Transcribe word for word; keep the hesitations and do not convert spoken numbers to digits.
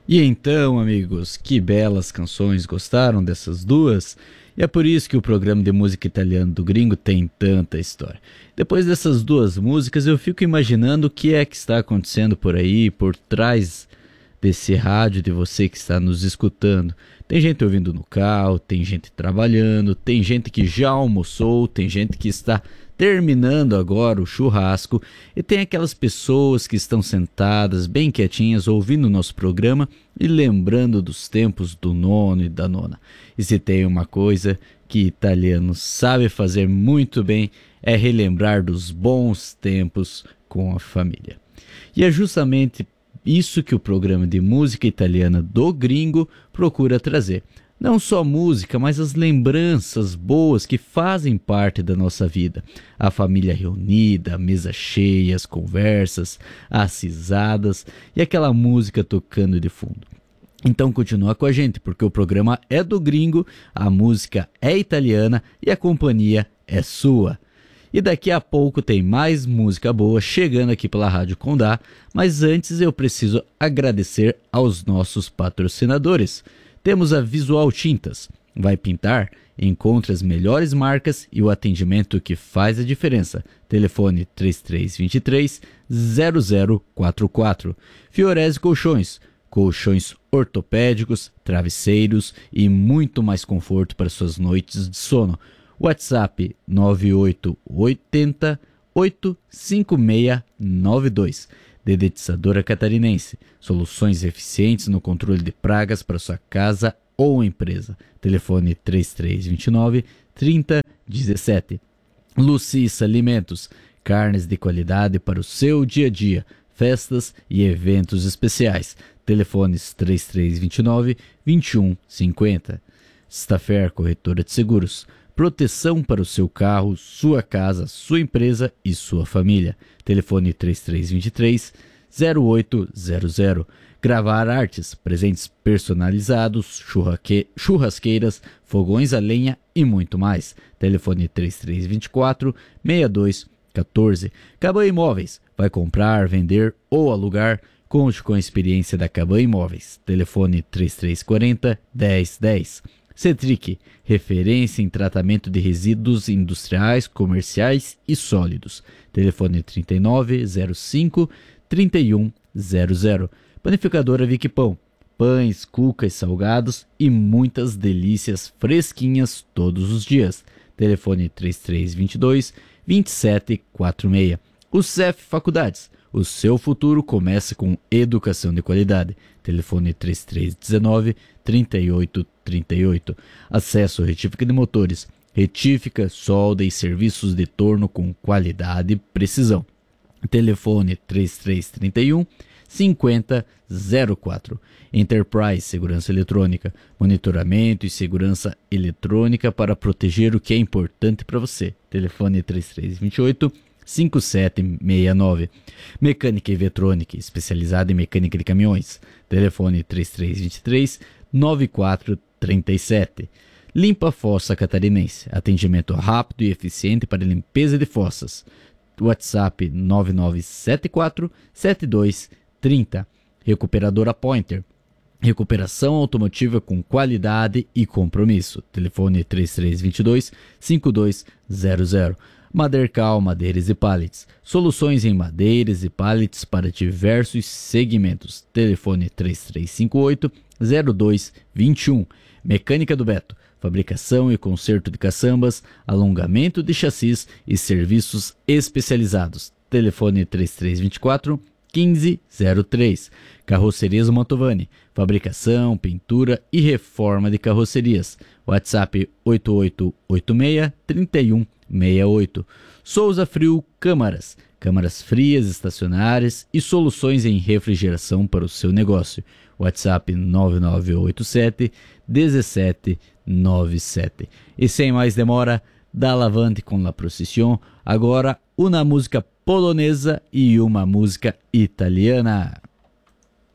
E então, amigos, que belas canções, gostaram dessas duas? E é por isso que o programa de música italiana do Gringo tem tanta história. Depois dessas duas músicas, eu fico imaginando o que é que está acontecendo por aí, por trás desse rádio de você que está nos escutando. Tem gente ouvindo no carro, tem gente trabalhando, tem gente que já almoçou, tem gente que está terminando agora o churrasco e tem aquelas pessoas que estão sentadas bem quietinhas ouvindo o nosso programa e lembrando dos tempos do nono e da nona. E se tem uma coisa que italiano sabe fazer muito bem é relembrar dos bons tempos com a família. E é justamente isso que o programa de música italiana do Gringo procura trazer. Não só música, mas as lembranças boas que fazem parte da nossa vida. A família reunida, a mesa cheia, as conversas, as risadas e aquela música tocando de fundo. Então continua com a gente, porque o programa é do Gringo, a música é italiana e a companhia é sua. E daqui a pouco tem mais música boa chegando aqui pela Rádio Condá, mas antes eu preciso agradecer aos nossos patrocinadores. Temos a Visual Tintas. Vai pintar? Encontre as melhores marcas e o atendimento que faz a diferença. Telefone três três dois três, zero zero quatro quatro. Fiorese Colchões. Colchões ortopédicos, travesseiros e muito mais conforto para suas noites de sono. WhatsApp nove oito oito zero oito cinco seis nove dois. Dedetizadora Catarinense. Soluções eficientes no controle de pragas para sua casa ou empresa. Telefone três três dois nove, três zero um sete. Lucissa Alimentos. Carnes de qualidade para o seu dia a dia, festas e eventos especiais. Telefones três três dois nove, dois um cinco zero. Stafer Corretora de Seguros. Proteção para o seu carro, sua casa, sua empresa e sua família. Telefone três três dois três, zero oito zero zero. Gravar Artes, presentes personalizados, churraque... churrasqueiras, fogões a lenha e muito mais. Telefone três três dois quatro, seis dois um quatro. Caban Imóveis, vai comprar, vender ou alugar? Conte com a experiência da Caban Imóveis. Telefone três três quatro zero, dez dez. Cetric, referência em tratamento de resíduos industriais, comerciais e sólidos. Telefone trinta e nove, zero cinco, trinta e um zero zero. Panificadora Vic Pão, pães, cucas, salgados e muitas delícias fresquinhas todos os dias. Telefone três três dois dois, dois sete quatro seis. O C E F Faculdades, o seu futuro começa com educação de qualidade. Telefone três três um nove, três oito três oito. Acesso retífica de motores, retífica, solda e serviços de torno com qualidade e precisão. Telefone três três três um, cinco zero zero quatro. Enterprise Segurança Eletrônica, monitoramento e segurança eletrônica para proteger o que é importante para você. Telefone três três dois oito, cinco sete seis nove. Mecânica e Vetrônica, especializada em mecânica de caminhões. Telefone três três dois três, nove quatro três sete. Limpa Fossa Catarinense, atendimento rápido e eficiente para limpeza de fossas. WhatsApp nove nove sete quatro, sete dois três zero. Recuperadora Pointer, recuperação automotiva com qualidade e compromisso. Telefone três três dois dois, cinco dois zero zero. Madercal Madeiras e Pallets, soluções em madeiras e pallets para diversos segmentos. Telefone três três cinco oito, zero dois dois um. Mecânica do Beto, fabricação e conserto de caçambas, alongamento de chassis e serviços especializados. Telefone três três dois quatro, um cinco zero três. Carrocerias Mantovani, fabricação, pintura e reforma de carrocerias. WhatsApp oito oito oito seis, três um seis oito. Souza Frio Câmaras, câmaras frias, estacionárias e soluções em refrigeração para o seu negócio. WhatsApp nove nove oito sete, um sete nove sete. E sem mais demora, da Lavante com La Procissão, agora uma música polonesa e uma música italiana.